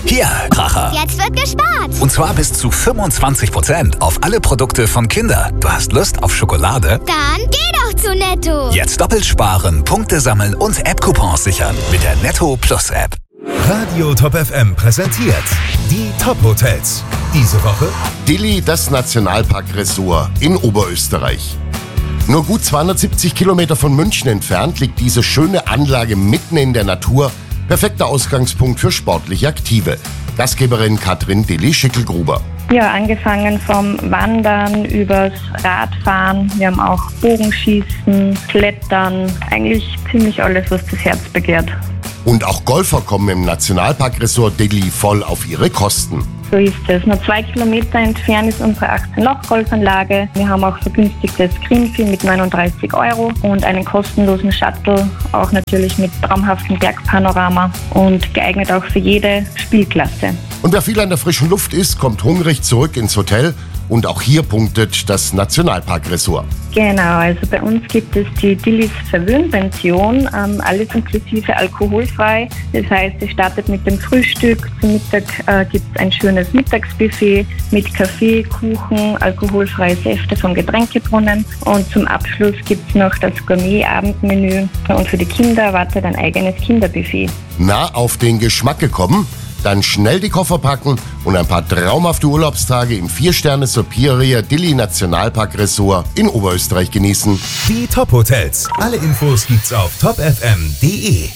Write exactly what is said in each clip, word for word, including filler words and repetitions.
Hier, Kracher. Jetzt wird gespart. Und zwar bis zu fünfundzwanzig Prozent auf alle Produkte von Kinder. Du hast Lust auf Schokolade? Dann geh doch zu Netto. Jetzt doppelt sparen, Punkte sammeln und App-Coupons sichern mit der Netto Plus App. Radio Top F M präsentiert die Top-Hotels. Diese Woche Dili, das Nationalpark-Ressort in Oberösterreich. Nur gut zweihundertsiebzig Kilometer von München entfernt liegt diese schöne Anlage mitten in der Natur. Perfekter Ausgangspunkt für sportlich Aktive. Gastgeberin Katrin Dili-Schickelgruber. Ja, angefangen vom Wandern übers Radfahren. Wir haben auch Bogenschießen, Klettern. Eigentlich ziemlich alles, was das Herz begehrt. Und auch Golfer kommen im Nationalpark-Ressort Dili voll auf ihre Kosten. So ist es. Nur zwei Kilometer entfernt ist unsere achtzehn-Loch-Golfanlage. Wir haben auch vergünstigtes Greenfee mit neununddreißig Euro und einen kostenlosen Shuttle, auch natürlich mit traumhaftem Bergpanorama und geeignet auch für jede Spielklasse. Und wer viel an der frischen Luft ist, kommt hungrig zurück ins Hotel. Und auch hier punktet das Nationalpark-Ressort. Genau, also bei uns gibt es die Dillis Verwöhnpension, ähm, alles inklusive alkoholfrei. Das heißt, es startet mit dem Frühstück, zum Mittag äh, gibt es ein schönes Mittagsbuffet mit Kaffee, Kuchen, alkoholfreie Säfte vom Getränkebrunnen und zum Abschluss gibt es noch das Gourmet-Abendmenü und für die Kinder wartet ein eigenes Kinderbuffet. Na, auf den Geschmack gekommen? Dann schnell die Koffer packen und ein paar traumhafte Urlaubstage im vier-Sterne-Superior Dili Nationalpark Ressort in Oberösterreich genießen. die Top-Hotels. Alle Infos gibt's auf top f m punkt d e.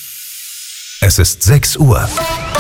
Es ist sechs Uhr.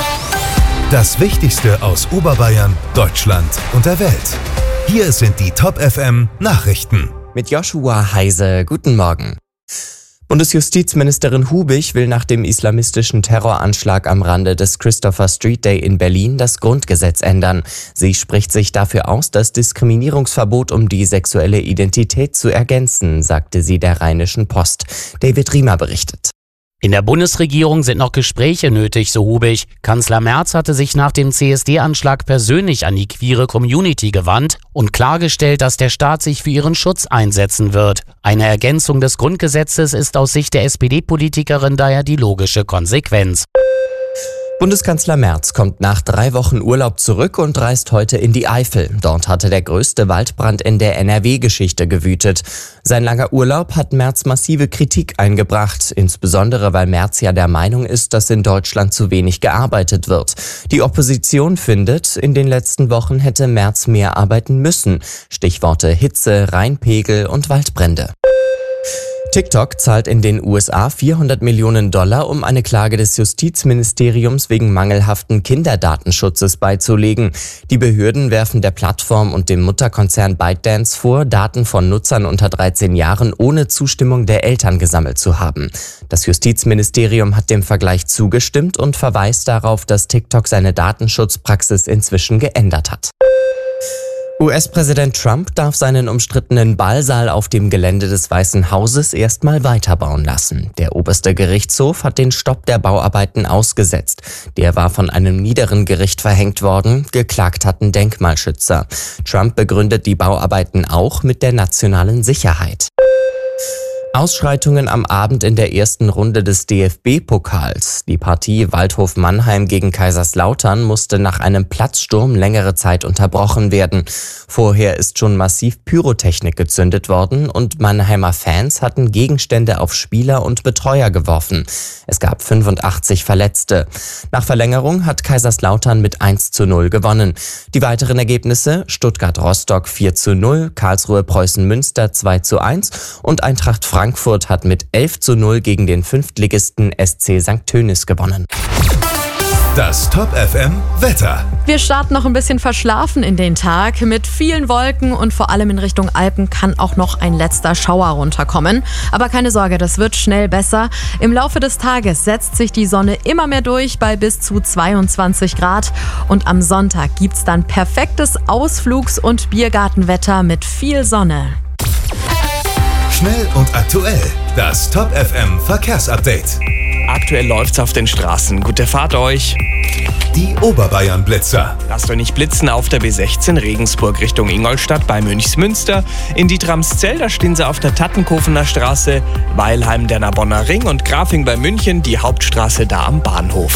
Das Wichtigste aus Oberbayern, Deutschland und der Welt. Hier sind die Top F M Nachrichten. Mit Joshua Heise, guten Morgen. Bundesjustizministerin Hubich will nach dem islamistischen Terroranschlag am Rande des Christopher Street Day in Berlin das Grundgesetz ändern. Sie spricht sich dafür aus, das Diskriminierungsverbot um die sexuelle Identität zu ergänzen, sagte sie der Rheinischen Post. David Riemer berichtet. In der Bundesregierung sind noch Gespräche nötig, so Hubich. Kanzler Merz hatte sich nach dem C S D-Anschlag persönlich an die queere Community gewandt und klargestellt, dass der Staat sich für ihren Schutz einsetzen wird. Eine Ergänzung des Grundgesetzes ist aus Sicht der S P D-Politikerin daher die logische Konsequenz. Bundeskanzler Merz kommt nach drei Wochen Urlaub zurück und reist heute in die Eifel. Dort hatte der größte Waldbrand in der N R W-Geschichte gewütet. Sein langer Urlaub hat Merz massive Kritik eingebracht, insbesondere weil Merz ja der Meinung ist, dass in Deutschland zu wenig gearbeitet wird. Die Opposition findet, in den letzten Wochen hätte Merz mehr arbeiten müssen. Stichworte Hitze, Rheinpegel und Waldbrände. TikTok zahlt in den U S A vierhundert Millionen Dollar, um eine Klage des Justizministeriums wegen mangelhaften Kinderdatenschutzes beizulegen. Die Behörden werfen der Plattform und dem Mutterkonzern ByteDance vor, Daten von Nutzern unter dreizehn Jahren ohne Zustimmung der Eltern gesammelt zu haben. Das Justizministerium hat dem Vergleich zugestimmt und verweist darauf, dass TikTok seine Datenschutzpraxis inzwischen geändert hat. U S-Präsident Trump darf seinen umstrittenen Ballsaal auf dem Gelände des Weißen Hauses erstmal weiterbauen lassen. Der oberste Gerichtshof hat den Stopp der Bauarbeiten ausgesetzt. Der war von einem niederen Gericht verhängt worden, geklagt hatten Denkmalschützer. Trump begründet die Bauarbeiten auch mit der nationalen Sicherheit. Ausschreitungen am Abend in der ersten Runde des D F B-Pokals. Die Partie Waldhof Mannheim gegen Kaiserslautern musste nach einem Platzsturm längere Zeit unterbrochen werden. Vorher ist schon massiv Pyrotechnik gezündet worden und Mannheimer Fans hatten Gegenstände auf Spieler und Betreuer geworfen. Es gab fünfundachtzig Verletzte. Nach Verlängerung hat Kaiserslautern mit eins zu null gewonnen. Die weiteren Ergebnisse: Stuttgart-Rostock vier zu null, Karlsruhe-Preußen-Münster zwei zu eins und Eintracht Frankfurt hat mit elf zu null gegen den Fünftligisten S C Sankt Tönis gewonnen. Das Top F M Wetter. Wir starten noch ein bisschen verschlafen in den Tag. Mit vielen Wolken und vor allem in Richtung Alpen kann auch noch ein letzter Schauer runterkommen. Aber keine Sorge, das wird schnell besser. Im Laufe des Tages setzt sich die Sonne immer mehr durch bei bis zu zweiundzwanzig Grad. Und am Sonntag gibt's dann perfektes Ausflugs- und Biergartenwetter mit viel Sonne. Schnell und aktuell. Das Top F M Verkehrsupdate. Aktuell läuft's auf den Straßen. Gute Fahrt euch. Die Oberbayern-Blitzer. Lasst euch nicht blitzen auf der B sechzehn Regensburg Richtung Ingolstadt bei Münchsmünster. In Dietramszell, da stehen sie auf der Tattenkofener Straße. Weilheim der Narbonner Ring und Grafing bei München, die Hauptstraße da am Bahnhof.